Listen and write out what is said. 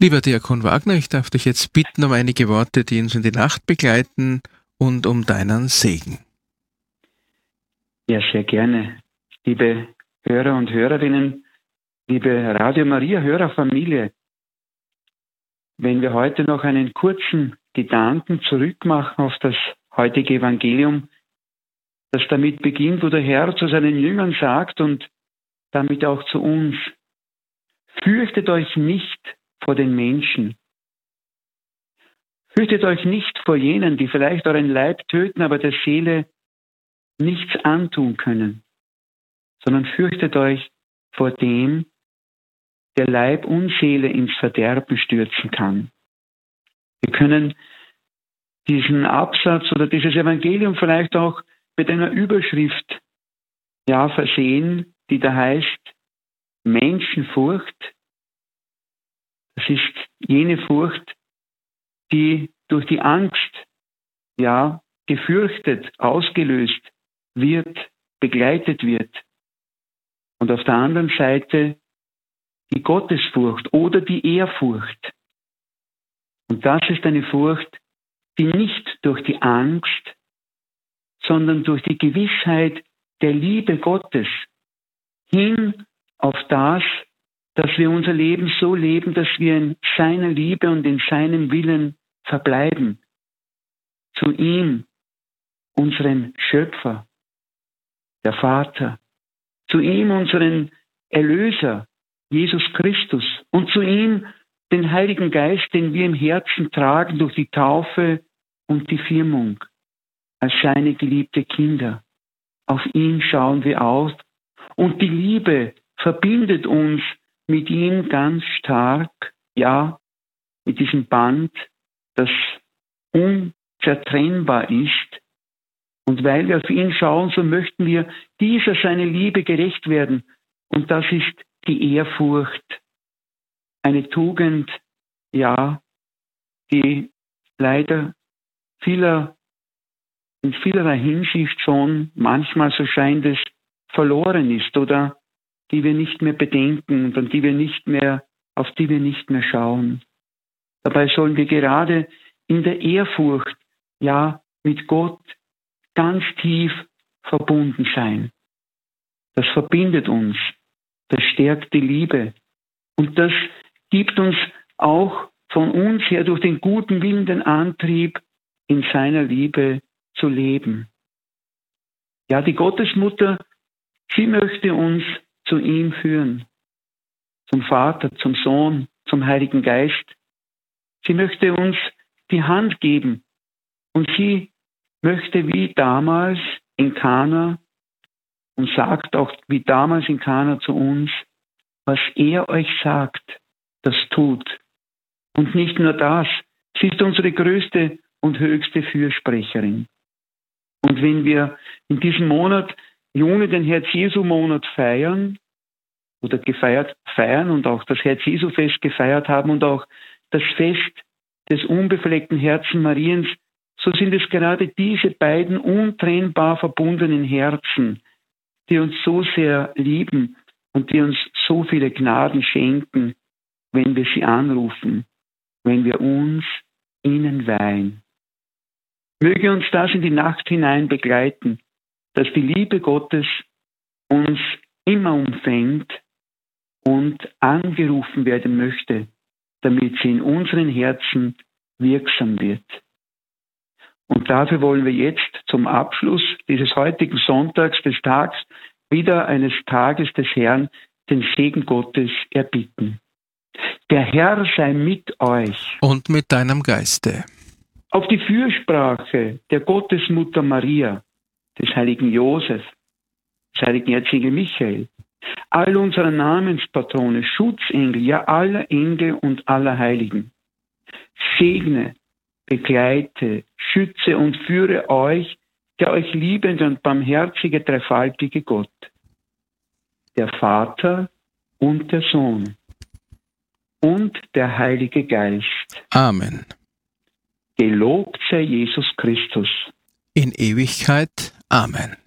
Lieber Diakon Wagner, ich darf dich jetzt bitten um einige Worte, die uns in die Nacht begleiten und um deinen Segen. Ja, sehr gerne. Liebe Hörer und Hörerinnen, liebe Radio Maria Hörerfamilie, wenn wir heute noch einen kurzen Gedanken zurückmachen auf das heutige Evangelium, das damit beginnt, wo der Herr zu seinen Jüngern sagt und damit auch zu uns: Fürchtet euch nicht vor den Menschen. Fürchtet euch nicht vor jenen, die vielleicht euren Leib töten, aber der Seele nichts antun können, sondern fürchtet euch vor dem, der Leib und Seele ins Verderben stürzen kann. Wir können diesen Absatz oder dieses Evangelium vielleicht auch mit einer Überschrift versehen, die da heißt: Menschenfurcht. Das ist jene Furcht, die durch die Angst, gefürchtet, ausgelöst wird, begleitet wird. Und auf der anderen Seite die Gottesfurcht oder die Ehrfurcht. Und das ist eine Furcht, die nicht durch die Angst, sondern durch die Gewissheit der Liebe Gottes hin auf das, dass wir unser Leben so leben, dass wir in seiner Liebe und in seinem Willen verbleiben. Zu ihm, unserem Schöpfer, der Vater, zu ihm, unseren Erlöser, Jesus Christus, und zu ihm, den Heiligen Geist, den wir im Herzen tragen durch die Taufe und die Firmung, als seine geliebte Kinder. Auf ihn schauen wir auf und die Liebe verbindet uns mit ihm ganz stark, mit diesem Band, das unzertrennbar ist. Und weil wir auf ihn schauen, so möchten wir dieser seine Liebe gerecht werden. Und das ist die Ehrfurcht. Eine Tugend, die leider in vielerlei Hinsicht schon, manchmal so scheint es, verloren ist oder die wir nicht mehr bedenken und auf die wir nicht mehr schauen. Dabei sollen wir gerade in der Ehrfurcht, mit Gott ganz tief verbunden sein. Das verbindet uns, das stärkt die Liebe und das gibt uns auch von uns her durch den guten Willen den Antrieb, in seiner Liebe zu leben. Ja, die Gottesmutter, sie möchte uns zu ihm führen, zum Vater, zum Sohn, zum Heiligen Geist. Sie möchte uns die Hand geben und sie möchte wie damals in Kana und sagt auch wie damals in Kana zu uns: Was er euch sagt, das tut. Und nicht nur das, sie ist unsere größte und höchste Fürsprecherin. Und wenn wir in diesem Monat Juni den Herz-Jesu-Monat feiern und auch das Herz-Jesu-Fest gefeiert haben und auch das Fest des unbefleckten Herzen Mariens, so sind es gerade diese beiden untrennbar verbundenen Herzen, die uns so sehr lieben und die uns so viele Gnaden schenken, wenn wir sie anrufen, wenn wir uns ihnen weihen. Möge uns das in die Nacht hinein begleiten, dass die Liebe Gottes uns immer umfängt und angerufen werden möchte, damit sie in unseren Herzen wirksam wird. Und dafür wollen wir jetzt zum Abschluss dieses heutigen Sonntags, des Tags, wieder eines Tages des Herrn, den Segen Gottes erbitten. Der Herr sei mit euch. Und mit deinem Geiste. Auf die Fürsprache der Gottesmutter Maria, des heiligen Josef, des heiligen Erzengel Michael, all unserer Namenspatrone, Schutzengel, ja aller Engel und aller Heiligen, segne, begleite, schütze und führe euch, der euch liebende und barmherzige, dreifaltige Gott, der Vater und der Sohn und der Heilige Geist. Amen. Gelobt sei Jesus Christus. In Ewigkeit. Amen.